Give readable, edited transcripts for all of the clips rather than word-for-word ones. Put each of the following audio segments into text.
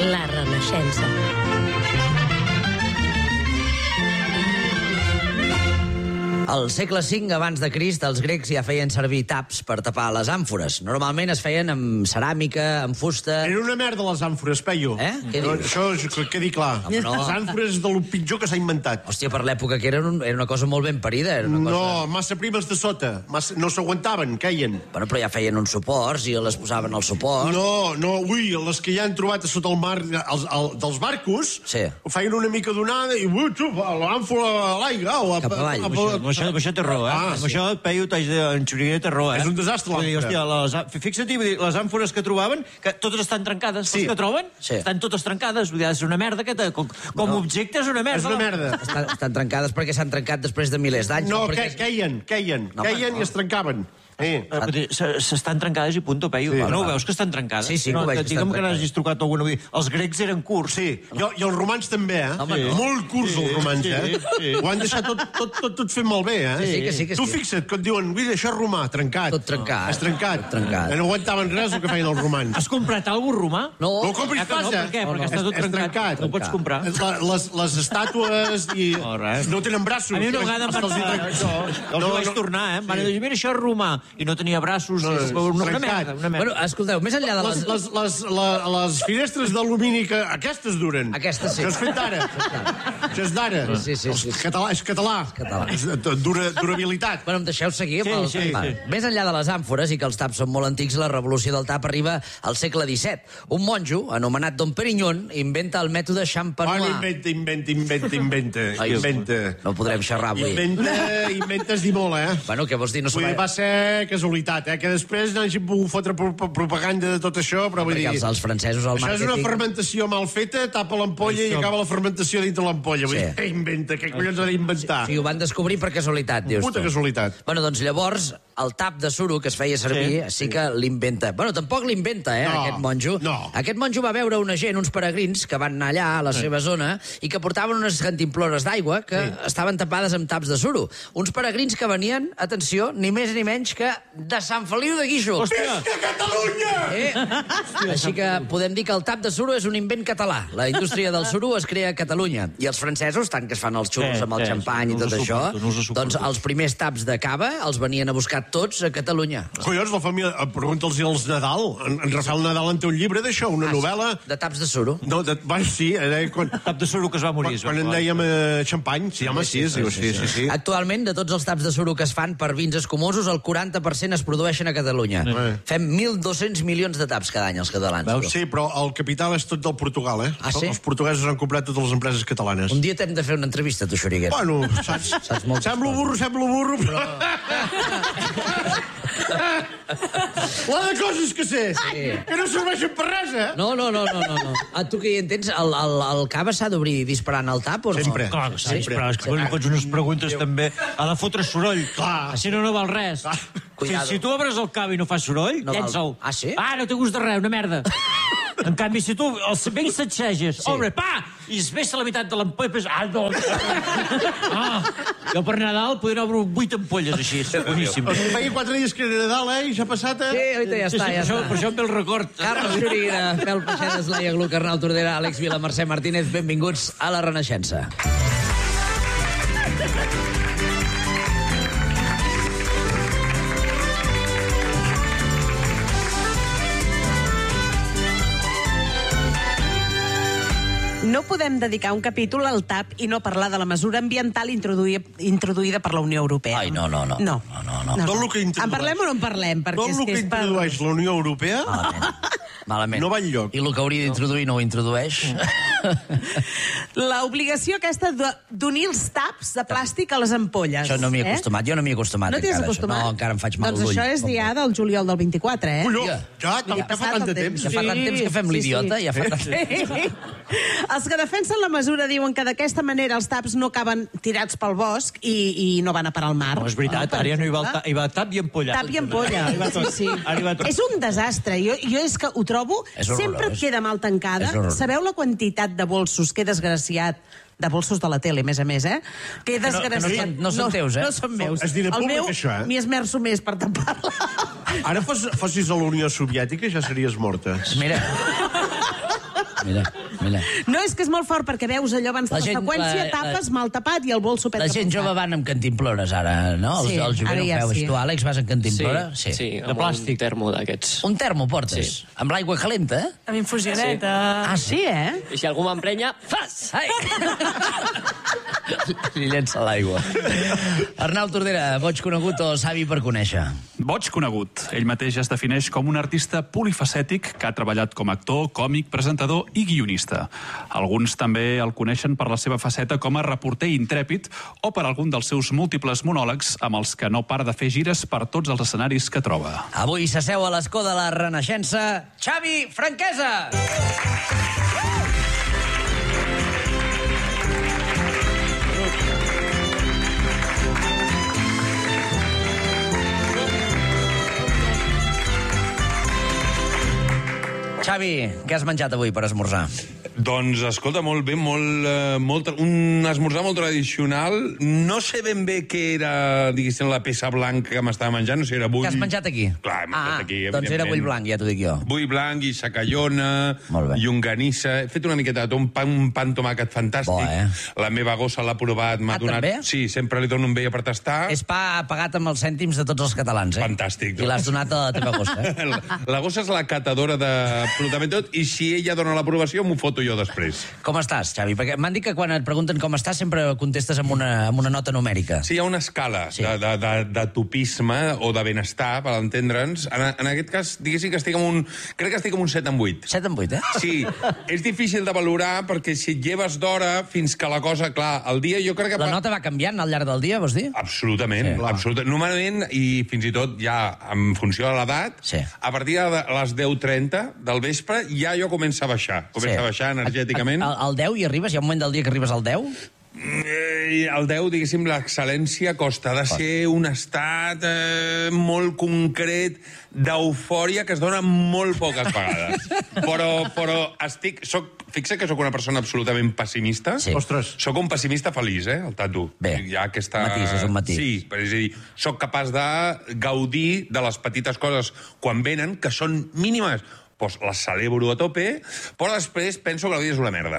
La Renaixença. Al segle V abans de Crist, els grecs ja feien servir taps per tapar les àmfores. Normalment es feien amb ceràmica, amb fusta... Era una merda, les àmfores, Peyu. Què dius? Això quedi clar. no. Les àmfores és del pitjor que s'ha inventat. Hòstia, per l'època que era una cosa molt ben parida. Era una cosa... No, massa primes de sota. No s'aguantaven, queien. Bueno, però ja feien uns suports i les posaven al suport. No, les que ja han trobat a sota el mar, dels barcos, Sí. feien una mica d'onada i l'àmfora a l'aigua. Cap avall. Això té raó, amb això et peio en Xuriguer té raó, És un desastre, Vull dir, l'àmfora. hòstia, fixa't, les àmfores que trobaven, que totes estan trencades, Sí. les que troben, Sí. estan totes trencades, vull dir, és una merda, com a objecte és una merda. És una merda. Estan trencades perquè s'han trencat després de milers d'anys. No, perquè... queien No, i es trencaven. Vull dir, s'estan trencades i punto, peio. Sí. No ho veus que estan trencades? Sí, ho veig que Digue'm estan que n'hagis trucat alguna. Vull dir, els grecs eren curts. Sí, i els romans també, Home, no. Molt curts, els romans, sí. Ho han deixat tot fet molt bé, Sí, que sí. Tu fixa't que et diuen, vull dir, això és romà, trencat. Tot trencat. És trencat. Tot trencat. No aguantaven res el que feien els romans. Has comprat alguna romà? No. No ho compris Ah, que pas, no, per què? Perquè està tot És trencat. No ho pots comprar. Les estàtues i... Res. No tenen braços. A mi una vegada em van els vaig tornar, Em van dir, mira, això és romà. I no tenia braços. Una merda. Bueno, escolteu, més enllà de les... Les finestres d'alumini, aquestes duren. Aquestes sí. Això és fet d'ara. Això és d'ara. Sí. És català. És durabilitat. Bueno, em deixeu seguir amb el... Sí. Va. Més enllà de les àmfores i que els taps són molt antics, la revolució del tap arriba al segle XVII. Un monjo, anomenat Dom Perignon, inventa el mètode Champenois. Inventa. No podrem xerrar avui. Inventa és dir molt, Bueno, què vols dir? No Vull dir, va ser casualitat, que després n'hagi pogut fotre propaganda de tot això, però vull dir... Perquè els francesos, el Això és una màrqueting... fermentació mal feta, tapa l'ampolla i acaba la fermentació dintre l'ampolla. Vull dir, inventa, què collons ha d'inventar? Sí, ho van descobrir per casualitat, dius Puta tu. casualitat. Bueno, doncs llavors, el tap de suro que es feia servir sí que l'inventa. Bueno, tampoc l'inventa, No, aquest monjo. no. Aquest monjo va veure una gent, uns peregrins, que van anar allà a la seva zona i que portaven unes cantimplores d'aigua que estaven tapades amb taps de suro. Uns peregrins que venien, atenció, ni més ni menys que de Sant Feliu de Guíxols. Visca Catalunya! Així que podem dir que el tap de suro és un invent català. La indústria del suro es crea a Catalunya. I els francesos, tant que es fan els xurros amb el xampany i tot això, doncs els primers taps de cava els venien a buscar tots a Catalunya. Collons, la família... Pregunta'ls als Nadal. En Rafael Nadal en té un llibre d'això, una novel·la... De taps de suro. No, sí, era quan... Tap de suro que es va morir. Quan en dèiem xampany, sí, home, sí. Actualment, de tots els taps de suro que es fan per vins escumosos, el 40% es produeixen a Catalunya. Fem 1.200 milions de taps cada any, els catalans. Veus? Sí, però el capital és tot del Portugal, Ah, sí? Els portuguesos han comprat totes les empreses catalanes. Un dia t'hem de fer una entrevista, tu, Xuriguer. Bueno, saps molt. Semblo burro, però... La de coses que sé, que no serveixen per res, No. Tu que hi entens, el cava s'ha d'obrir disparant el tap o no? Sempre. Clar que sí, però és que li pots unes preguntes també. Ha de fotre soroll. Clar. Així no val res. Cuidado. Si tu obres el cava i no fa soroll, No val. llença'l. Ah, sí? No té gust de res, una merda. En canvi, si tu els ben satxeges, obre, i es vessa la meitat de l'ampolla, i no. Jo per Nadal podria obrir 8 ampolles així, boníssim. Feia 4 dies que era Nadal, i ja ha passat, Sí, ahorita ja està, ja està. Per això em ve el record. Carles Xuriguera, Fel Peixedes, Laia Gluc, Arnau Tordera, Àlex Vila, Mercè Martínez, benvinguts a La Renaixença. No podem dedicar un capítol al tap i no parlar de la mesura ambiental introduïda per la Unió Europea. Ai, no. Tot el que introdueix. En parlem o no en parlem? Tot el que introdueix la Unió Europea Malament. no va enlloc. I el que hauria d'introduir no ho introdueix. L'obligació aquesta d'unir els taps de plàstic a les ampolles. Això no m'hi he acostumat. Jo no m'hi he acostumat. No t'hi has encara, acostumat? Això. No, encara em faig mal Doncs l'ull. això és ja del juliol del 24, Colló, ja Vull dir, fa passat tant de el temps. Ja fa tant temps que fem l'idiota, ja fa tant temps. Els que defensen la mesura diuen que d'aquesta manera els taps no acaben tirats pel bosc i no van a parar al mar. No, és veritat, ara ja no hi va tap i ampolla. Tap i ampolla. Sí. Ara hi va tot. És un desastre. Jo és que ho trobo... És horrorós. Sempre et queda mal tancada. És horrorós. Sabeu la quantitat de bolsos? Que desgraciat. De bolsos de la tele, a més, Que desgraciat. no són teus, No són meus. És diner públic, això, m'hi esmerço més per tapar-la. Ara fossis a la Unió Soviètica ja series morta. Mira, Mira. No, és que és molt fort, perquè veus allò abans de la seqüència, tapes, mal tapat i el bolso pet. La gent jove van amb cantimplores, ara, no? Sí, el jovent ho feu. Tu, Àlex, vas amb cantimplora? Sí, de plàstic. un termo d'aquests. Un termo portes? Sí. Amb l'aigua calenta? Amb infusioneta. Ah, sí, I si algú m'emprenya, fas! Ai! Li llença l'aigua. Arnau Tordera, boig conegut o savi per conèixer? Boig conegut. Ell mateix es defineix com un artista polifacètic que ha treballat com a actor, còmic, presentador i guionista. Alguns també el coneixen per la seva faceta com a reporter intrèpid o per algun dels seus múltiples monòlegs amb els que no para de fer gires per tots els escenaris que troba. Avui s'asseu a l'escó de la Renaixença, Xavi Franquesa! Xavi, què has menjat avui per esmorzar? Doncs, escolta, molt bé, un esmorzar molt tradicional. No sé ben bé què era, diguéssim, la peça blanca que m'estava menjant, no sé si era bull... Què has menjat aquí? Clar, he menjat aquí, doncs era bull blanc, ja t'ho dic jo. Bull blanc i sacallona, llonganissa... He fet una miqueta de tot, un pa amb tomàquet fantàstic. La meva gossa l'ha provat, m'ha donat... també? Sí, sempre li dono un vella per tastar. És pa pagat amb els cèntims de tots els catalans, eh? Fantàstic. I l'has donat a la teva gossa, eh? La gossa és la catadora de absolutament tot, i si ella dona l'aprovació, m'ho foto jo després. Com estàs, Xavi? Perquè m'han dit que quan et pregunten com estàs sempre contestes amb una nota numèrica. Sí, hi ha una escala de topisme o de benestar, per entendre'ns. En aquest cas, diguéssim que estic amb un... Crec que estic amb un 7 en 8. 7 en 8, eh? Sí, és difícil de valorar perquè si et lleves d'hora fins que la cosa, clar, el dia jo crec que... La nota va canviant al llarg del dia, vols dir? Absolutament, absolutament. Normalment, i fins i tot ja en funció de l'edat, a partir de les 10:30 del vespre ja jo comença a baixar. Comença a baixar energèticament. Al 10 hi arribes? Hi ha un moment del dia que arribes al 10? El 10, diguéssim, l'excel·lència costa. Ha de ser un estat molt concret d'eufòria que es dona molt poques vegades. Però fixa que sóc una persona absolutament pessimista. Sí. Ostres. Sóc un pessimista feliç, el tatu. Bé, matís, és un matís. Sí, és a dir, sóc capaç de gaudir de les petites coses quan venen, que són mínimes. Doncs les celebro a tope, però després penso que la vida és una merda.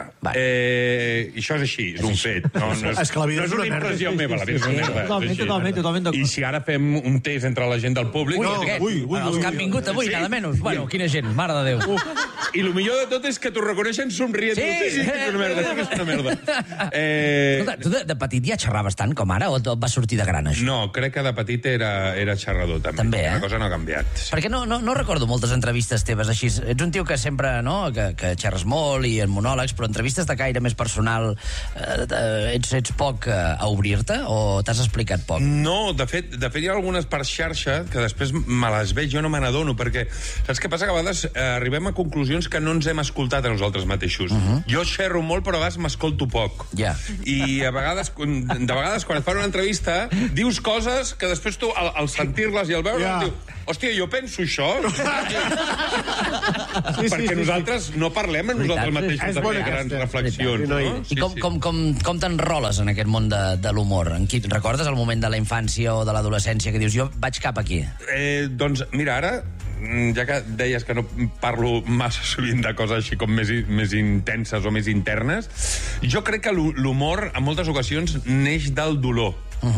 I això és així, és un fet. No és una impressió meva, la vida és una merda. Totalment. I si ara fem un test entre la gent del públic... Els que han vingut avui, nada menys. Bueno, quina gent, mare de Déu. I el millor de tot és que t'ho reconeixen somrient. Sí, és una merda, sí que és una merda. Escolta, tu de petit ja xerraves tant com ara, o et va sortir de gran, això? No, crec que de petit era xerrador, també. També, eh? La cosa no ha canviat. Perquè no recordo moltes entrevistes teves així. Ets un tio que sempre, no?, que xerres molt i en monòlegs, però entrevistes de caire més personal, ets poc a obrir-te o t'has explicat poc? No, de fet hi ha algunes per xarxa que després me les veig, jo no me n'adono, perquè saps què passa? Que a vegades arribem a conclusions que no ens hem escoltat a nosaltres mateixos. Jo xerro molt, però a vegades m'escolto poc. I de vegades, quan et fan una entrevista, dius coses que després tu, al sentir-les i al veure, dius, hòstia, jo penso això. Perquè nosaltres no parlem amb nosaltres mateixos de fer grans reflexions. I com t'enroles en aquest món de l'humor? Recordes el moment de la infància o de l'adolescència que dius, jo vaig cap aquí? Doncs mira, ara, ja que deies que no parlo massa sovint de coses així com més intenses o més internes, jo crec que l'humor en moltes ocasions neix del dolor.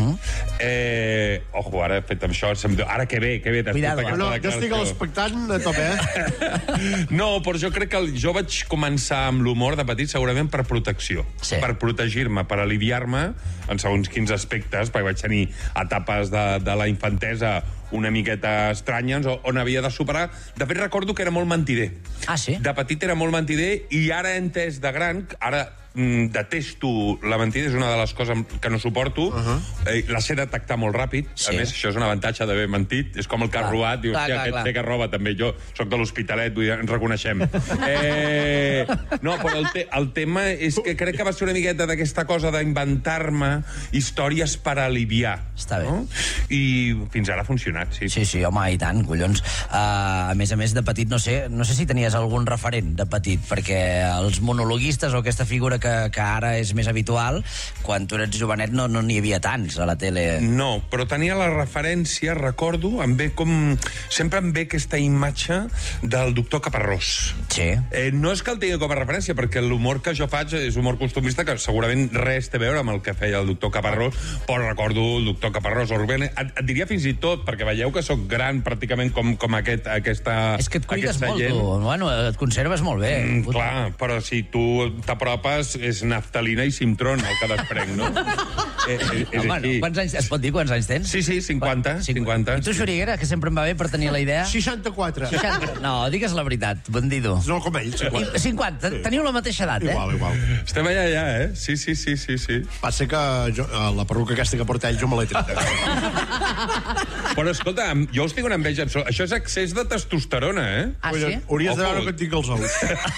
Ojo, ara he fet això, ara que bé jo estic a l'expectant a tope, No, però jo crec que jo vaig començar amb l'humor de petit segurament per protecció, per protegir-me, per aliviar-me en segons quins aspectes, perquè vaig tenir etapes de la infantesa una miqueta estranyes on havia de superar. De fet, recordo que era molt mentider. Ah, sí? De petit era molt mentider i ara he entès de gran, ara detesto la mentida, és una de les coses que no suporto. La sé detectar molt ràpid. A més, això és un avantatge d'haver mentit. És com el que has robat. Dius, aquest sé que roba també. Jo soc de l'Hospitalet, vull dir, ens reconeixem. No, però el tema és que crec que va ser una miqueta d'aquesta cosa d'inventar-me històries per aliviar. Està bé. I fins ara ha funcionat, sí. Sí, home, i tant, collons. A més, de petit, no sé si tenies algun referent de petit, perquè els monologuistes o aquesta figura que que ara és més habitual, quan tu eres jovenet no n'hi havia tants a la tele. No, però tenia la referència, recordo, sempre em ve aquesta imatge del doctor Caparrós. Sí. No és que el tingui com a referència, perquè l'humor que jo faig és humor costumista, que segurament res té a veure amb el que feia el doctor Caparrós, però recordo el doctor Caparrós o Rubén. Et diria fins i tot, perquè veieu que sóc gran pràcticament com aquesta És que et cuides molt, gent. tu. Bueno, et conserves molt bé. Clar, però si tu t'apropes és naftalina i Simtron el que desprenc, no? És Home, així. quants anys, es pot dir quants anys tens? Sí, 50. I tu, Xuriguera, que sempre em va bé per tenir la idea? 64. 60. No, digues la veritat, bandido. No, com ell, 50. 50. Teniu la mateixa edat, Igual. Estem allà, Sí. Passa que la perruca aquesta que porta ell jo me l'he tret. Però escolta, jo us tinc una enveja absoluta. Això és excés de testosterona, Ah, sí? Hauries de veure que et tinc els ous.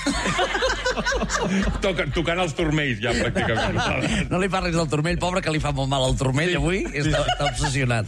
Tocant els turmells, ja, pràcticament. No li parlis del turmell, pobre, que li fa molt mal al turmell avui. Està obsessionat.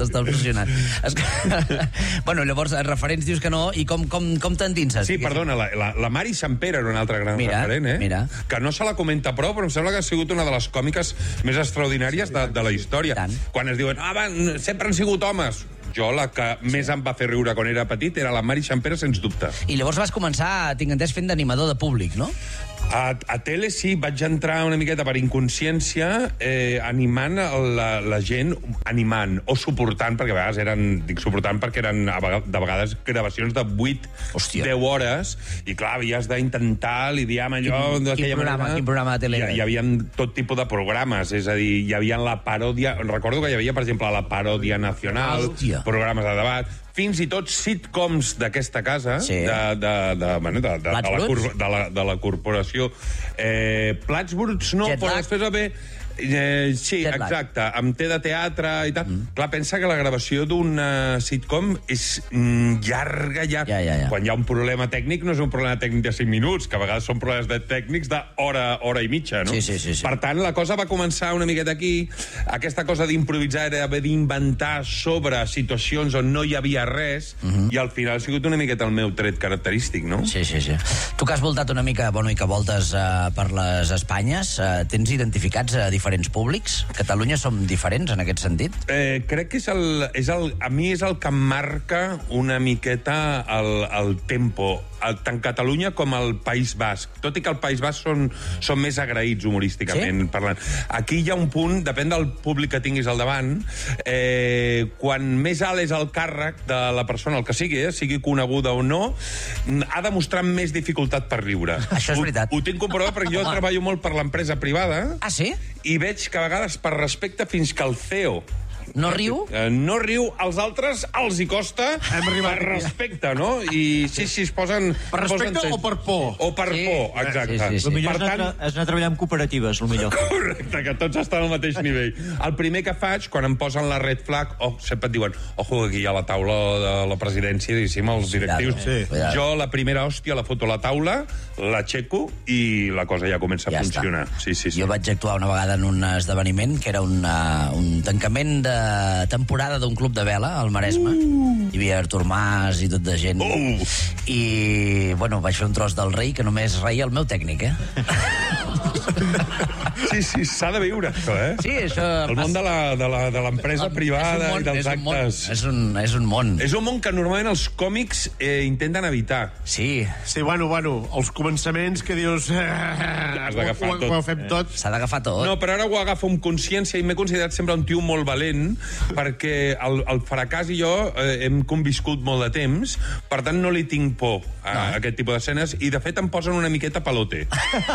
Bueno, llavors, referents dius que no, i com t'endinses? Sí, perdona, la Mari Sampere era una altra gran referent, Mira. Que no se la comenta prou, però em sembla que ha sigut una de les còmiques més extraordinàries de la història. Quan es diuen, sempre han sigut homes. Jo, la que més em va fer riure quan era petit era la Mari Sampere, sens dubte. I llavors vas començar, tinc entès, fent d'animador de públic, no? A tele sí, vaig entrar una miqueta per inconsciència animant la gent, animant o suportant, perquè a vegades dic suportant perquè eren de vegades gravacions de 8-10 hores, i clar, havies d'intentar lidiar amb allò d'aquella manera. Quin programa de tele? Hi havia tot tipus de programes, és a dir, hi havia la paròdia, recordo que hi havia, per exemple, la paròdia nacional, programes de debat, fins i tot sitcoms d'aquesta casa, de la corporació. Plats bruts no, però després va haver... Sí, exacte, amb té de teatre i tal. Clar, pensa que la gravació d'un sitcom és llarga. Quan hi ha un problema tècnic, no és un problema tècnic de 5 minuts, que a vegades són problemes tècnics d'hora i mitja, no? Sí. Per tant, la cosa va començar una miqueta aquí. Aquesta cosa d'improvisar era haver d'inventar sobre situacions on no hi havia res, i al final ha sigut una miqueta el meu tret característic, no? Sí. Tu que has voltat una mica, i que voltes per les Espanyes, tens identificats a diferents públics? Catalunya som diferents en aquest sentit? Crec que a mi és el que em marca una miqueta el tempo, tant Catalunya com el País Basc. Tot i que el País Basc són més agraïts humorísticament parlant. Aquí hi ha un punt, depèn del públic que tinguis al davant, quan més alt és el càrrec de la persona, el que sigui coneguda o no, ha de mostrar més dificultat per riure. Això és veritat. Ho tinc comprovat perquè jo treballo molt per l'empresa privada. Ah, sí? I veig que a vegades per respecte fins que el CEO no riu? No riu, als altres els hi costa per respecte, no? I sí, es posen... Per respecte o per por? O per por, exacte. El millor és anar a treballar en cooperatives, el millor. Correcte, que tots estan al mateix nivell. El primer que faig, quan em posen la red flag, sempre et diuen, ojo, aquí hi ha la taula de la presidència, diguéssim, els directius. Jo la primera hòstia la foto a la taula, l'aixeco i la cosa ja comença a funcionar. Sí. Jo vaig actuar una vegada en un esdeveniment que era un tancament de temporada d'un club de vela al Maresme. Hi havia Artur Mas i tot de gent. I, vaig fer un tros del rei que només reia el meu tècnic, Sí, s'ha de viure, això, Sí, això... El món de l'empresa privada i dels actes. És un món. És un món que normalment els còmics intenten evitar. Sí, bueno, els començaments que dius... Has d'agafar tot. Ho fem tot. s'ha d'agafar tot. No, però ara ho agafo amb consciència i m'he considerat sempre un tio molt valent, perquè el fracàs i jo hem conviscut molt de temps, per tant no li tinc por a aquest tipus d'escenes, i de fet em posen una miqueta palote.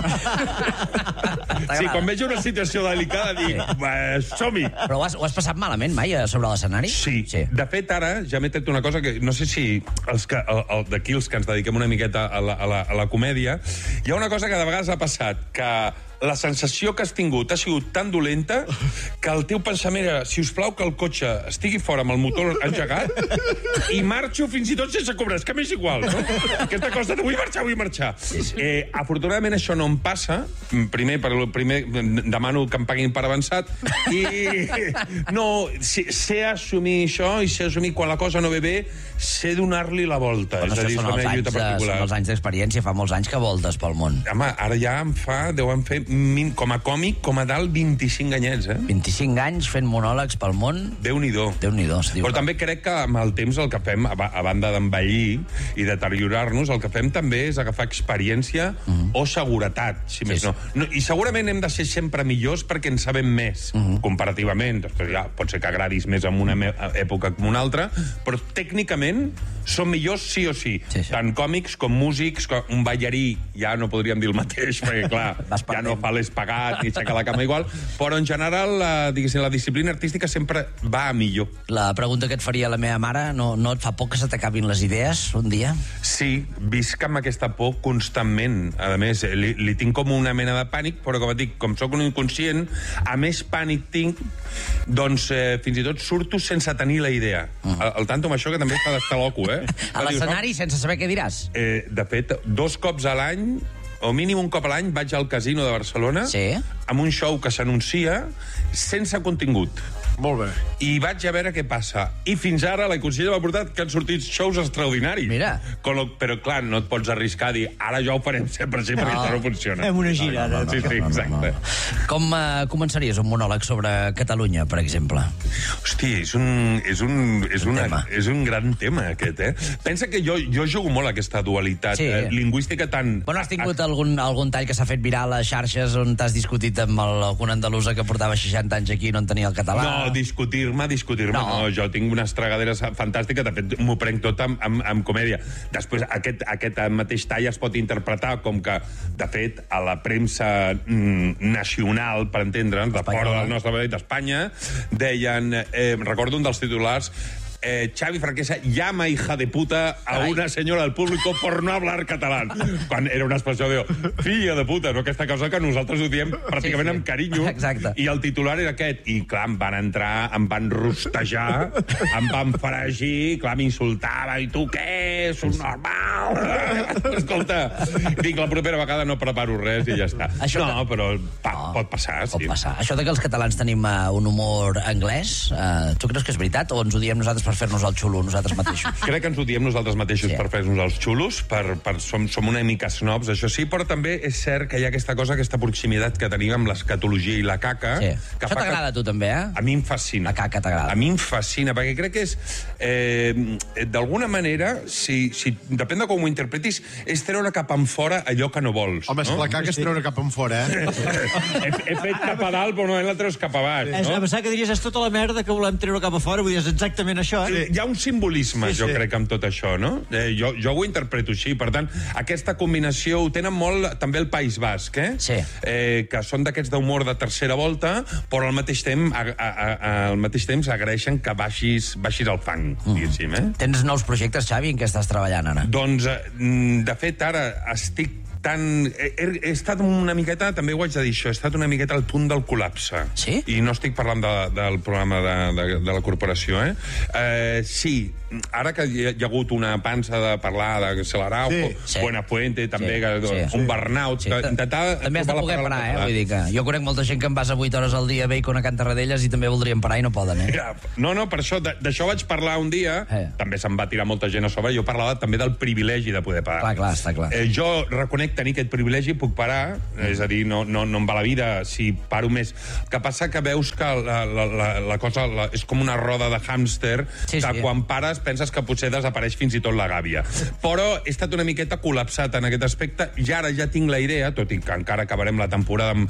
Sí, quan veig una situació delicada dic, som-hi. Però ho has passat malament mai sobre l'escenari? Sí. De fet, ara ja m'he tret una cosa que no sé si d'aquí els que ens dediquem una miqueta a la comèdia, hi ha una cosa que de vegades ha passat, que la sensació que has tingut ha sigut tan dolenta que el teu pensament era, si us plau, que el cotxe estigui fora amb el motor engegat i marxo fins i tot sense cobrar. És que m'és igual, no? Aquesta cosa de vull marxar. Afortunadament això no em passa. Primer demano que em paguin per avançat i sé assumir això i sé assumir quan la cosa no ve bé, sé donar-li la volta. És a dir, són els anys d'experiència, fa molts anys que voltes pel món. Home, ara ja deuen fer com a còmic, com a dalt, 25 anyets, 25 anys fent monòlegs pel món. Déu-n'hi-do. Déu-n'hi-do, es diu. Però també crec que amb el temps el que fem, a banda d'envellir i deteriorar-nos, el que fem també és agafar experiència o seguretat, si més no. I segurament hem de ser sempre millors perquè en sabem més, comparativament. Després ja pot ser que agradis més en una època com una altra, però tècnicament som millors sí o sí. Tant còmics com músics, com un ballarí, ja no podríem dir el mateix, perquè, clar, ja no fa l'espagat ni aixecar la cama igual, però en general, diguéssim, la disciplina artística sempre va a millor. La pregunta que et faria la meva mare, no et fa por que se t'acabin les idees un dia? Sí, visc amb aquesta por constantment. A més, li tinc com una mena de pànic, però com et dic, com sóc un inconscient, a més pànic tinc, doncs fins i tot surto sense tenir la idea. Al tanto amb això, que també està d'estar loco, A l'escenari, sense saber què diràs? De fet, 2 cops a l'any, o mínim un cop a l'any, vaig al Casino de Barcelona amb un show que s'anuncia sense contingut. Molt bé. I vaig a veure què passa. I fins ara la Consellera m'ha portat que han sortit shows extraordinaris. Mira. Però, clar, no et pots arriscar a dir ara ja ho farem sempre, perquè això no funciona. Fem una gira. Sí, exacte. Com començaries un monòleg sobre Catalunya, per exemple? Hosti, és un gran tema, aquest, Pensa que jo jugo molt aquesta dualitat lingüística tan... Bueno, has tingut algun tall que s'ha fet viral a xarxes on t'has discutit amb algun andalusa que portava 60 anys aquí i no entenia el català? No, discutir-me no. Jo tinc unes tragaderes fantàstiques, de fet m'ho prenc tot amb comèdia. Després, aquest mateix tall es pot interpretar com que, de fet, a la premsa nacional, per entendre'ns, de fora del nostre país, d'Espanya, deien, recordo un dels titulars, Xavi Franquesa llama hija de puta a una senyora del público por no hablar catalán. Quan era una expressió de filla de puta, no? Aquesta cosa que nosaltres ho diem pràcticament amb carinyo. Exacte. I el titular era aquest. I, clar, em van entrar, em van rostejar, em van faragir, clar, m'insultava. I tu què? És un normal? Escolta, dic, la propera vegada no preparo res i ja està. Però pot passar, sí. Pot passar. Això de que els catalans tenim un humor anglès, tu creus que és veritat o ens ho diem nosaltres per fer-nos el xulo nosaltres mateixos? Crec que ens ho diem nosaltres mateixos per fer-nos els xulos, som una mica snobs, això sí, però també és cert que hi ha aquesta cosa, aquesta proximitat que tenim amb l'escatologia i la caca. Això t'agrada a tu també, A mi em fascina. La caca t'agrada. A mi em fascina, perquè crec que és, d'alguna manera, si depèn de com ho interpretis, és treure cap enfora allò que no vols. Home, la caca és treure cap enfora, He fet cap a dalt, però no la treus cap a baix, no? Em pensava que diries, és tota la merda que volem treure cap a fora, vull dir, és exactament això, Hi ha un simbolisme, jo crec, amb tot això, no? Jo ho interpreto així, per tant, aquesta combinació ho tenen molt també el País Basc, que són d'aquests d'humor de tercera volta, però al mateix temps agraeixen que baixis al fang, diguéssim, Tens nous projectes, Xavi, en què estàs treballant ara? Doncs, de fet, ara estic he estat una miqueta, també ho haig de dir això, he estat una miqueta al punt del col·lapse. Sí? I no estic parlant del programa de la corporació, Sí, ara que hi ha hagut una pansa de parlar d'accelerar, Buenafuente, també, un burnout, intentar... També has de poder parar, vull dir que jo conec molta gent que em vas a 8 hores al dia Bacon a Can Tarradellas i també voldrien parar i no poden, No, per això, d'això vaig parlar un dia, també se'm va tirar molta gent a sobre, jo parlava també del privilegi de poder parar. Clar, està clar. Jo reconec tenir aquest privilegi, puc parar, és a dir, no em va la vida si paro més. El que passa que veus que la cosa és com una roda de hàmster, que quan pares penses que potser desapareix fins i tot la gàbia. Però he estat una miqueta col·lapsat en aquest aspecte i ara ja tinc la idea, tot i que encara acabarem la temporada amb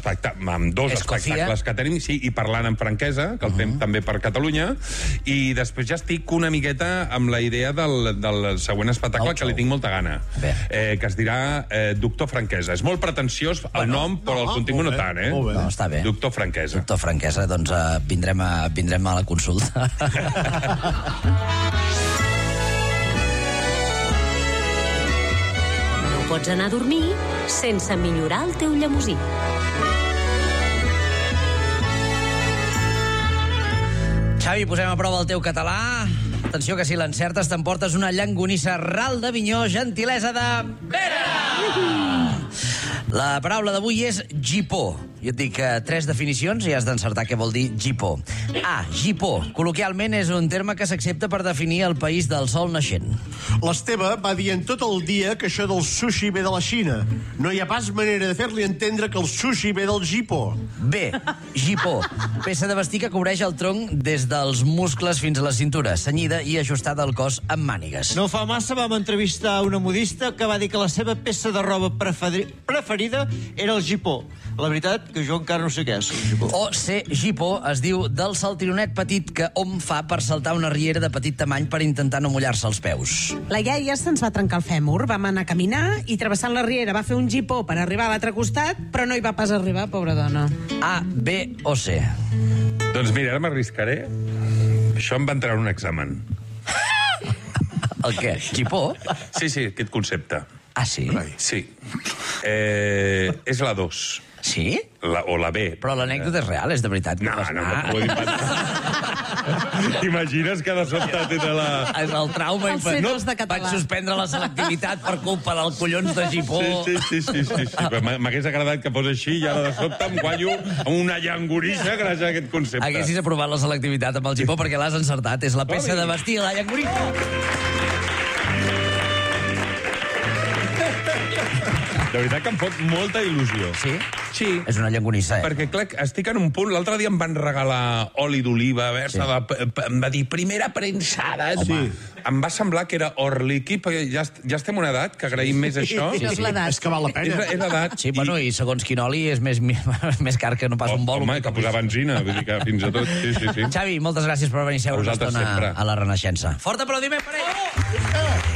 2 espectacles que tenim, i parlant amb franquesa, que el fem també per Catalunya, i després ja estic una miqueta amb la idea del següent espectacle, que li tinc molta gana, que es dirà Doctor Franquesa. És molt pretensiós el nom, però el contingut no tant, No, està bé. Doctor Franquesa. Doctor Franquesa, doncs vindrem a la consulta. No pots anar a dormir sense millorar el teu llemosí. Xavi, posem a prova el teu català. Atenció, que si l'encertes t'emportes una llangonissa ral d'Avinyó, gentilesa de... Vera! La paraula d'avui és gipó. Jo et dic 3 definicions i has d'encertar què vol dir gipó. A. Gipó. Col·loquialment és un terme que s'accepta per definir el país del sol naixent. L'Esteve va dient tot el dia que això del sushi ve de la Xina. No hi ha pas manera de fer-li entendre que el sushi ve del gipó. B. Gipó. Peça de vestir que cobreix el tronc des dels muscles fins a la cintura, cenyida i ajustada al cos amb mànigues. No fa massa vam entrevistar una modista que va dir que la seva peça de roba preferida era el gipó. La veritat que jo encara no sé què és el gipó. O C. Gipó es diu del saltironet petit que hom fa per saltar una riera de petit tamany per intentar no mullar-se els peus. La iaia se'ns va trencar el fèmur, vam anar a caminar i travessant la riera va fer un gipó per arribar a l'altre costat, però no hi va pas arribar, pobra dona. A, B o C? Doncs mira, ara m'arriscaré. Això em va entrar en un examen. El què? Gipó? Sí, aquest concepte. Ah, sí? Sí. És la 2. Sí? O la B. Però l'anècdota és real, és de veritat. No m'ho he inventat. T'imagines que de sobte tenen la... És el trauma. Els centres de català. Vaig suspendre la selectivitat per culpa del collons de gipó. Sí. M'hagués agradat que fos així i ara de sobte em guanyo una llangorissa gràcies a aquest concepte. Haguessis aprovat la selectivitat amb el gipó perquè l'has encertat. És la peça de vestir, la llangorissa. De veritat que em fot molta il·lusió. Sí? Sí. És una llangonissa, Perquè, clar, estic en un punt... L'altre dia em van regalar oli d'oliva, em va dir primera premsada. Sí. Em va semblar que era or líquid, perquè ja estem a una edat que agraïm més això. Sí. És l'edat. És que val la pena. És l'edat. Sí, bueno, i segons quin oli és més car que no pas un bol. Home, que posar benzina, vull dir que fins a tot... Sí. Xavi, moltes gràcies per venir a seure una estona a la Renaixença. Fort aplaudiment per ell!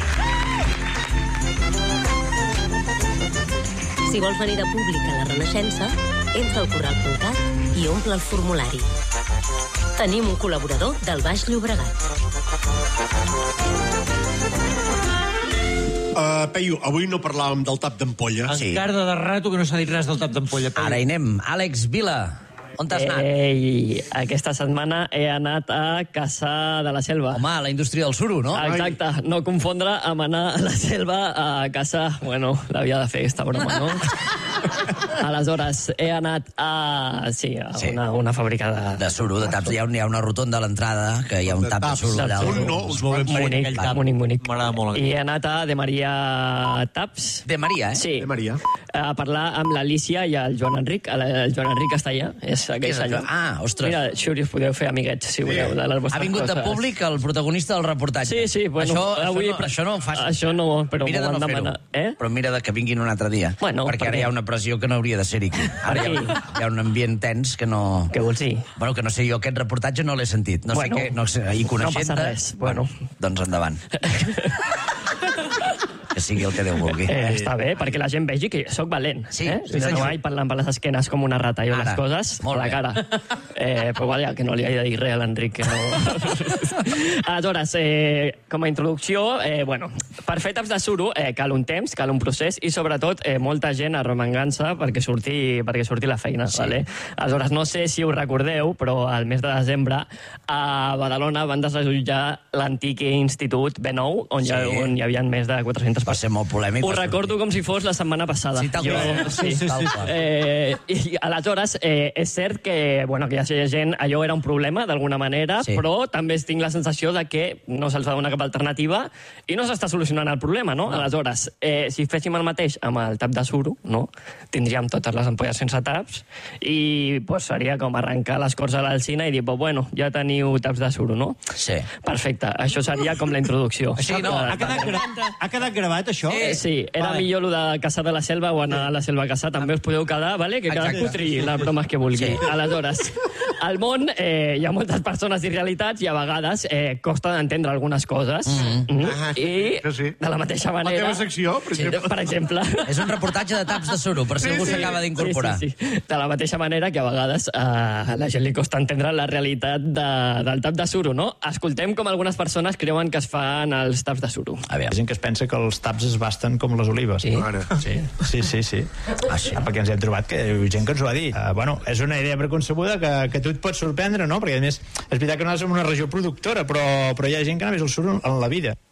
Si vols venir de públic a la Renaixença, entra al corral.cat i omple el formulari. Tenim un col·laborador del Baix Llobregat. Peyu, avui no parlàvem del tap d'ampolla. Encara de rato que no s'ha dit res del tap d'ampolla. Ara hi anem. Àlex Vila, on t'has anat? Aquesta setmana he anat a Caçà de la Selva. Home, a la indústria del suro, no? Exacte, no confondre amb anar a la selva a caçar. Bueno, l'havia de fer aquesta broma, no? Aleshores, he anat a una fàbrica de suro, de taps. Hi ha una rotonda a l'entrada, que hi ha un tap de suro allà. Bonic. M'agrada molt. I he anat a De Maria Taps. De Maria, eh? Sí. De Maria. A parlar amb l'Alicia i el Joan Enric. El Joan Enric està allà, és aquell senyor. Ah, ostres. Mira, Xuri, us podeu fer amiguets, si voleu, de les vostres Ha vingut de públic el protagonista del reportatge. Sí, bueno, això no ho fas. Això no, però mira de no fer-ho. Però mira que vinguin un altre dia. Bueno, perquè ara hi ha una pressió que no hauria de ser-hi. Ara hi ha un ambient tens que no... Què vols dir? Bueno, que no sé, jo aquest reportatge no l'he sentit. No sé què, i coneixent-te... No passa res. Bueno. Doncs endavant. Que sigui el que Déu vulgui. Està bé, perquè la gent vegi que sóc valent. Sí, no vaig parlant per les esquenes com una rata, jo les coses a la cara. Però vaja, que no li he de dir res a l'Enric. Aleshores, com a introducció, per fer taps de suro cal un temps, cal un procés i sobretot molta gent arromangant-se perquè surti la feina. Vale? Aleshores, no sé si us recordeu, però al mes de desembre a Badalona van desallotjar l'antic institut B9, on hi havia més de 400 va ser molt polèmic. Ho recordo com si fos la setmana passada. Sí, tal qual. I aleshores, és cert que hi ha gent, allò era un problema, d'alguna manera, però també tinc la sensació de que no se'ls va donar cap alternativa i no s'està solucionant el problema, no? Aleshores, si féssim el mateix amb el tap de suro, no? Tindríem totes les ampolles sense taps i seria com arrencar l'escorça a l'alcina i dir, ja teniu taps de suro, no? Sí. Perfecte, això seria com la introducció. Sí, no, ha quedat gravat, això? Sí, era millor lo de caçar de la selva o anar a la selva a caçar. També us podeu quedar, vale? Que cadascú triï les bromes que vulgui. Aleshores, al món hi ha moltes persones i realitats i a vegades costa d'entendre algunes coses. I de la mateixa manera... La teva secció, per exemple. És un reportatge de taps de suro, per si algú s'acaba d'incorporar. Sí. De la mateixa manera que a vegades a la gent li costa entendre la realitat del tap de suro, no? Escoltem com algunes persones creuen que es fan els taps de suro. Hi ha gent que es pensa que els taps es basten com les olives. Sí. Sí. Perquè ens hem trobat que hi ha gent que ens ho ha dit. És una idea preconcebuda que tu et pots sorprendre, no? Perquè, a més, és veritat que nosaltres som una regió productora, però hi ha gent que només el surt en la vida.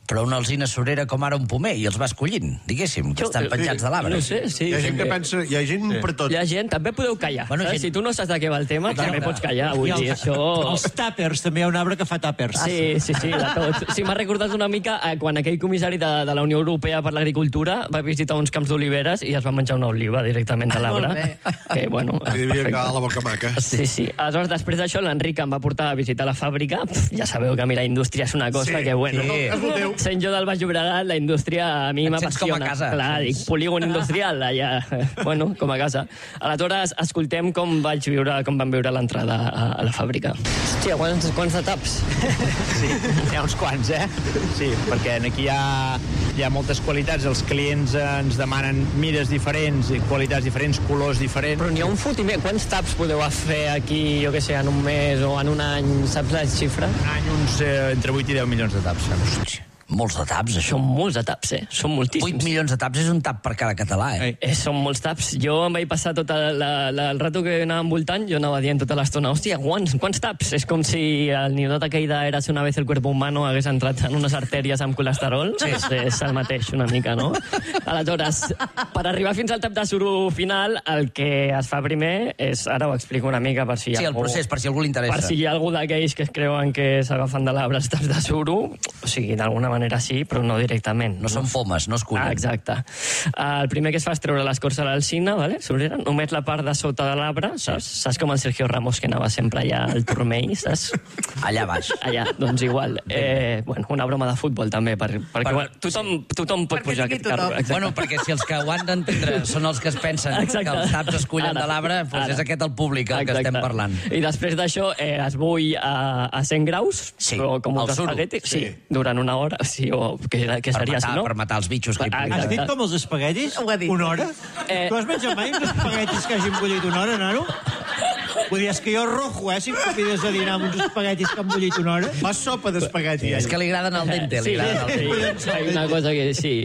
Però una alzina surera com ara un pomer, i els vas collint, diguéssim, que estan penjats de l'arbre. No sé, sí. Hi ha gent que pensa... Hi ha gent per tot. Hi ha gent, també podeu callar. Bueno, Si tu no saps de què va el tema, també pots callar. Vull dir, això... Els tàpers, també hi ha un arbre que fa tàpers. Sí, de tot. Sí, m'ha recordat una mica quan aquell comissari de la Unió Europea per l'Agricultura va visitar uns camps d'oliveres i es va menjar una oliva directament de l'arbre. Que, bueno... Hi havia que la boca maca. Sí. Aleshores, després d'això, l'Enric em va portar a visitar la fàbrica. Ja sabeu que a mi la indústria és una cosa que, bueno... Sent jo del Baix Llobregat, la indústria a mi m'apassiona. Com a casa. Clar, dic, polígon industrial, allà, bueno, com a casa. Aleshores, escoltem com van viure l'entrada a la fàbrica. Hòstia, quants de taps? Sí, hi ha uns quants, Sí, perquè aquí hi ha moltes qualitats. Els clients ens demanen mides diferents, qualitats diferents, colors diferents. Però n'hi ha un fotimer. Quants taps podeu fer aquí, jo què sé, en un mes o en un any? Saps la xifra? Un any uns entre 8 i 10 milions de taps. Molts de taps, això. Són molts de taps, Són moltíssims. 8 milions de taps és un tap per cada català, Són molts taps. Jo em vaig passar tot el rato que anava envoltant, jo anava dient tota l'estona, hòstia, quants taps? És com si el ninot aquell d'Eras una vez el cuerpo humano hagués entrat en unes artèries amb colesterol. És el mateix, una mica, no? Aleshores, per arribar fins al tap de suro final, el que es fa primer és... Ara ho explico una mica per si hi ha el procés, per si algú li interessa. Per si hi ha algú d'aquells que es creuen que s'agafen de l'arbre els taps de suro, o sigui, d'alguna manera sí, però no directament. No són pomes, no es cullen. Exacte. El primer que es fa és treure l'escorça de l'alzina, vale? Només la part de sota de l'arbre, saps? Saps com el Sergio Ramos, que anava sempre allà al turmell, saps? Allà baix. Allà, doncs igual. Bueno, una broma de futbol, també, perquè tothom pot pujar aquest carro. Bueno, perquè si els que ho han d'entendre són els que es pensen que els taps es cullen de l'arbre, doncs és aquest el públic el que estem parlant. I després d'això es bull a 100 graus, com un espagueti, durant una hora, sí, o què seria, si no? Per matar els bitxos que hi puguin. Has dit com els espaguetis? Ho ha dit. Una hora? Tu has menjat mai uns espaguetis que hagin bullit una hora, nano? Vull dir, és que jo rojo, si em convides a dinar amb uns espaguetis que han bullit una hora. Fa sopa d'espagueti. És que li agraden al dente, li agraden al dente. Sí, una cosa que sí.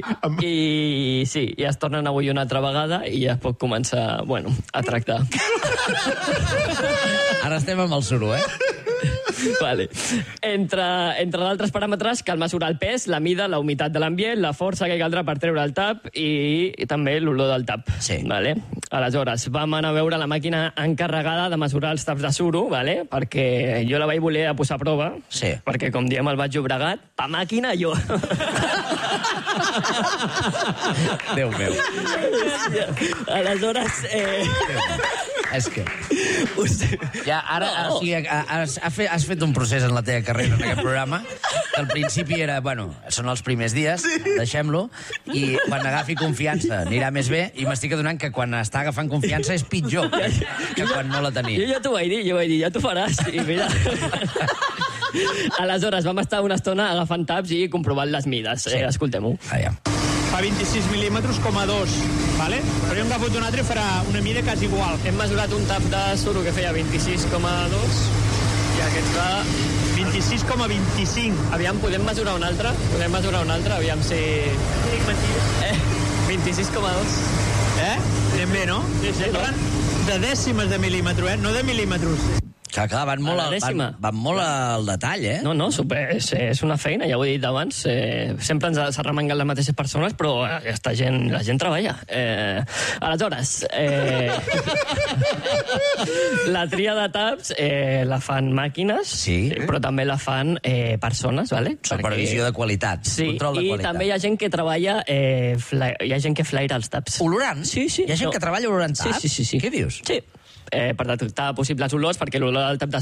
I es tornen a bullir una altra vegada i ja es pot començar, bueno, a tractar. Ara estem amb el suro, Vale. Entre d'altres paràmetres cal mesurar el pes, la mida, la humitat de l'ambient, la força que caldrà per treure el tap i també l'olor del tap. Sí. Vale? Aleshores, vam anar a veure la màquina encarregada de mesurar els taps de suro, vale? Perquè jo la vaig voler posar a prova, perquè, com diem al Baix Llobregat, pa màquina jo. Déu meu. Aleshores... És que... Ja, ara, o sigui, has fet un procés en la teva carrera en aquest programa, que al principi era, bueno, són els primers dies, deixem-lo, i quan agafi confiança anirà més bé, i m'estic adonant que quan està agafant confiança és pitjor que quan no la tenia. Jo ja t'ho vaig dir, ja t'ho faràs, i mira... Aleshores, vam estar una estona agafant taps i comprovant les mides. Escoltem-ho. Fa 26 mil·límetres, com a 2, vale? Però jo hem agafat un altre i farà una mida quasi igual. Hem mesurat un tap de suro que feia 26,2 i aquest fa 26,25. Aviam, podem mesurar un altre? Aviam si... 26,2. Anem bé, no? Sí, no? De dècimes de mil·límetre, no de mil·límetres. Clar, van molt al detall, No, és una feina, ja ho he dit abans. Sempre ens s'arremanguen les mateixes persones, però la gent treballa. Aleshores, la tria de taps la fan màquines, però també la fan persones, ¿vale? Supervisió de qualitat, control de qualitat. I també hi ha gent que treballa, hi ha gent que flaira els taps. Olorant? Sí. Hi ha gent que treballa olorant taps? Sí. Què dius? Sí. Per detectar possibles olors, perquè l'olor del tap de